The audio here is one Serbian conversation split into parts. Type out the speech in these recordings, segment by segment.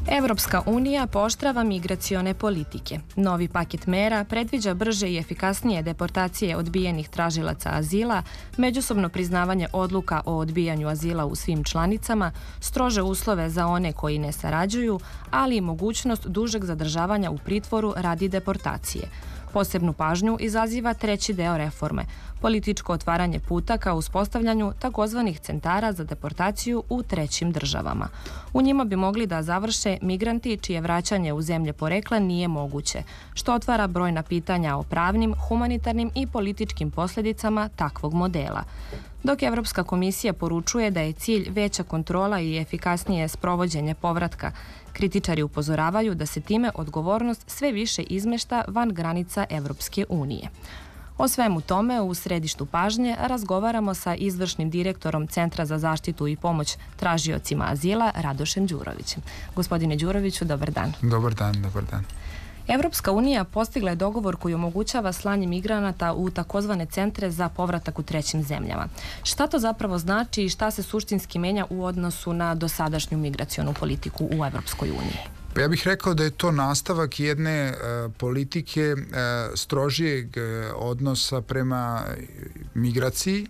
Evropska unija pooštrava migracione politike. Novi paket mera predviđa brže i efikasnije deportacije odbijenih tražilaca azila, međusobno priznavanje odluka o odbijanju azila u svim članicama, strože uslove za one koji ne sarađuju, ali i mogućnost dužeg zadržavanja u pritvoru radi deportacije. Posebnu pažnju izaziva treći deo reforme, političko otvaranje puta ka uspostavljanju takozvanih centara za deportaciju u trećim državama. U njima bi mogli da završe migranti čije vraćanje u zemlje porekla nije moguće, što otvara brojna pitanja o pravnim, humanitarnim i političkim posljedicama takvog modela. Dok Evropska komisija poručuje da je cilj veća kontrola i efikasnije sprovođenje povratka, kritičari upozoravaju da se time odgovornost sve više izmešta van granica Evropske unije. O svemu tome u središtu pažnje razgovaramo sa izvršnim direktorom Centra za zaštitu i pomoć tražiocima azila Radošem Đurovićem. Gospodine Đuroviću, dobar dan. Dobar dan, dobar dan. Evropska unija postigla je dogovor koji omogućava slanje migranata u takozvane centre za povratak u trećim zemljama. Šta to zapravo znači i šta se suštinski menja u odnosu na dosadašnju migracionu politiku u Evropskoj uniji? Pa ja bih rekao da je to nastavak jedne politike strožijeg odnosa prema migraciji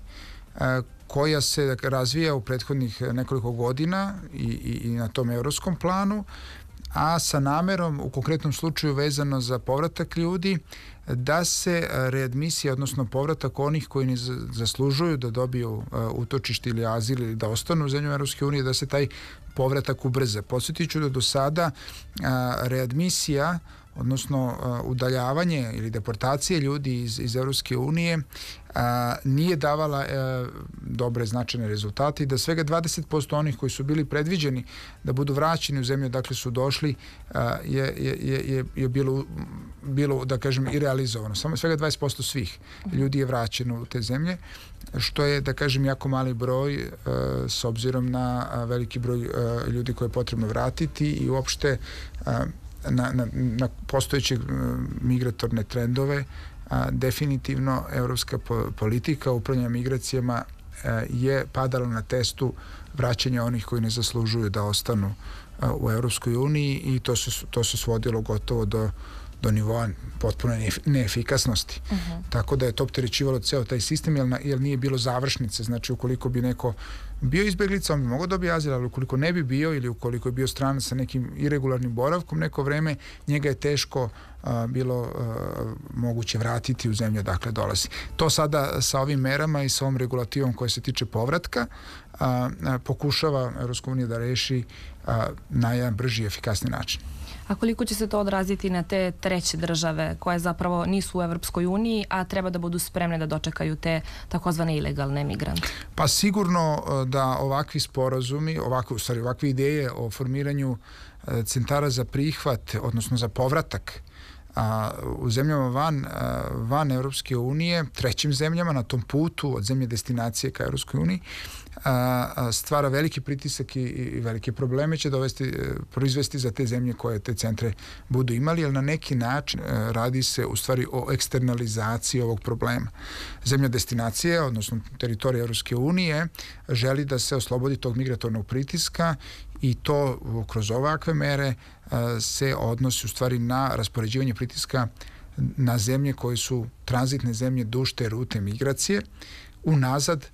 koja se razvija u prethodnih nekoliko godina i na tom evropskom planu, a sa namerom, u konkretnom slučaju vezano za povratak ljudi, da se readmisija, odnosno povratak onih koji ne zaslužuju da dobiju utočište ili azil ili da ostanu u zemljama Evropske unije, da se taj povratak ubrza. Podsjetit ću da do sada readmisija, odnosno udaljavanje ili deportacije ljudi iz Evropske unije nije davala dobre značajne rezultate i da svega 20% onih koji su bili predviđeni da budu vraćeni u zemlju dakle su došli je bilo da kažem i realizovano. Samo svega 20% svih ljudi je vraćeno u te zemlje, što je da kažem jako mali broj s obzirom na veliki broj ljudi koje je potrebno vratiti i uopšte na postojeće migratorne trendove. Definitivno evropska politika upravljanja migracijama je padala na testu vraćanja onih koji ne zaslužuju da ostanu u Evropskoj uniji i to se svodilo gotovo do nivoa potpune neefikasnosti. Tako da je to opterećivalo ceo taj sistem jer nije bilo završnice. Znači ukoliko bi neko bio izbeglica, on bi mogao dobiti azil, ali ukoliko ne bi bio ili ukoliko je bio stranac sa nekim iregularnim boravkom neko vreme, njega je teško bilo moguće vratiti u zemlju odakle dolazi. To sada sa ovim merama i sa ovom regulativom koja se tiče povratka pokušava Evropska unija da reši na jedan brži i efikasni način. A koliko će se to odraziti na te treće države koje zapravo nisu u Evropskoj uniji, a treba da budu spremne da dočekaju te takozvane ilegalne migrante? Pa sigurno da ovakvi sporazumi, ovakve ideje o formiranju centara za prihvat, odnosno za povratak u zemljama van Evropske unije, trećim zemljama na tom putu od zemlje destinacije ka Evropskoj uniji, stvara veliki pritisak i velike probleme će proizvesti za te zemlje koje te centre budu imali, ali na neki način radi se u stvari o eksternalizaciji ovog problema. Zemlja destinacije, odnosno teritorija Evropske unije, želi da se oslobodi tog migratornog pritiska i to kroz ovakve mere se odnosi u stvari na raspoređivanje pritiska na zemlje koje su tranzitne zemlje duž te rute migracije unazad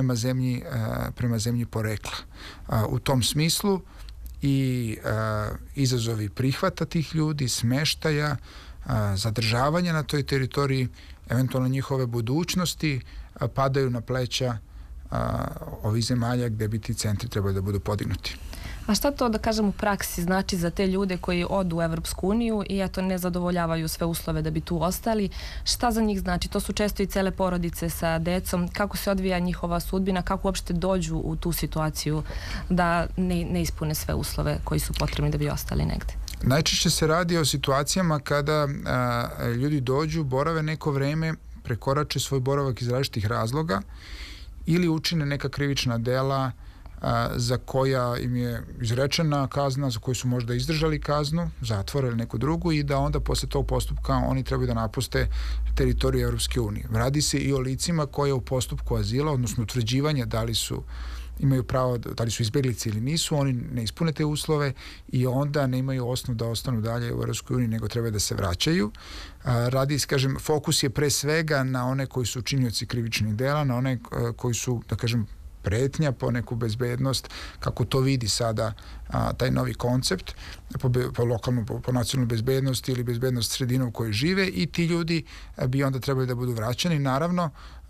prema zemlji porekla. U tom smislu i izazovi prihvata tih ljudi, smeštaja, zadržavanja na toj teritoriji, eventualno njihove budućnosti padaju na pleća ovih zemalja gde bi ti centri trebali da budu podignuti. A šta to, da kažem, u praksi znači za te ljude koji odu u Evropsku uniju i eto ne zadovoljavaju sve uslove da bi tu ostali? Šta za njih znači? To su često i cele porodice sa decom. Kako se odvija njihova sudbina? Kako uopšte dođu u tu situaciju da ne ispune sve uslove koji su potrebni da bi ostali negde? Najčešće se radi o situacijama kada ljudi dođu, borave neko vreme, prekorače svoj boravak iz različitih razloga ili učine neka krivična dela za koja im je izrečena kazna, za koju su možda izdržali kaznu, zatvor ili neku drugu i da onda posle tog postupka oni trebaju da napuste teritoriju Evropske unije. Radi se i o licima koje u postupku azila, odnosno utvrđivanja da li su imaju pravo, da li su izbeglice ili nisu, oni ne ispune te uslove i onda ne imaju osnov da ostanu dalje u EU, nego treba da se vraćaju. Kažem, fokus je pre svega na one koji su činioci krivičnih dela, na one koji su, da kažem, pretnja po neku bezbednost, kako to vidi sada taj novi koncept, po lokalnu, po nacionalnu bezbednost ili bezbednost sredina u kojoj žive, i ti ljudi bi onda trebali da budu vraćani. Naravno,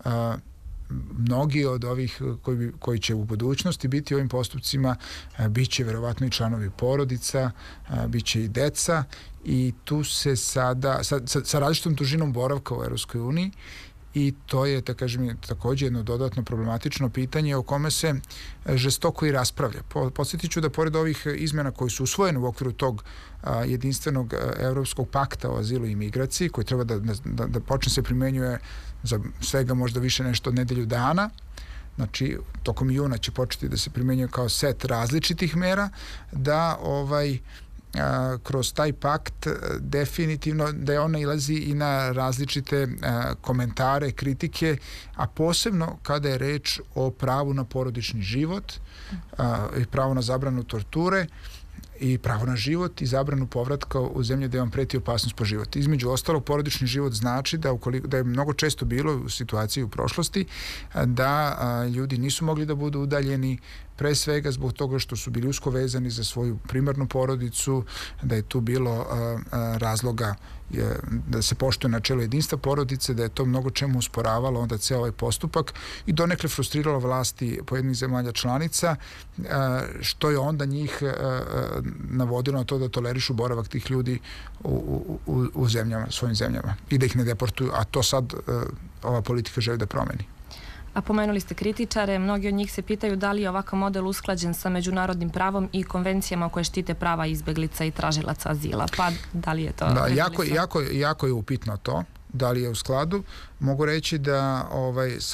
mnogi od ovih koji će u budućnosti biti ovim postupcima, bit će verovatno i članovi porodica, bit će i deca, i tu se sada sa različitom dužinom boravka u Evropskoj uniji, i to je, da kažem, takođe jedno dodatno problematično pitanje o kome se žestoko i raspravlja. Podsjetit ću da pored ovih izmena koji su usvojene u okviru tog jedinstvenog Evropskog pakta o azilu i imigraciji, koji treba da počne se primenjuje za svega možda više nešto od nedelju dana, znači tokom juna će početi da se primenjuje kao set različitih mera, da kroz taj pakt definitivno da on ilazi i na različite komentare, kritike, a posebno kada je reč o pravu na porodični život, i pravo na zabranu torture, i pravo na život i zabranu povratka u zemlje gde vam preti opasnost po život. Između ostalog, porodični život znači da je mnogo često bilo u situaciji u prošlosti da ljudi nisu mogli da budu udaljeni, pre svega zbog toga što su bili usko vezani za svoju primarnu porodicu, da je tu bilo razloga da se poštuje načelo jedinstva porodice, da je to mnogo čemu usporavalo onda ceo ovaj postupak i donekle frustriralo vlasti pojedinih zemalja članica, što je onda njih navodilo na to da tolerišu boravak tih ljudi u zemljama, svojim zemljama, i da ih ne deportuju, a to sad ova politika želi da promeni. A pomenuli ste kritičare, mnogi od njih se pitaju da li je ovakav model usklađen sa međunarodnim pravom i konvencijama koje štite prava izbeglica i tražilaca azila, pa da li je to... Da, jako je upitno to, da li je u skladu. Mogu reći da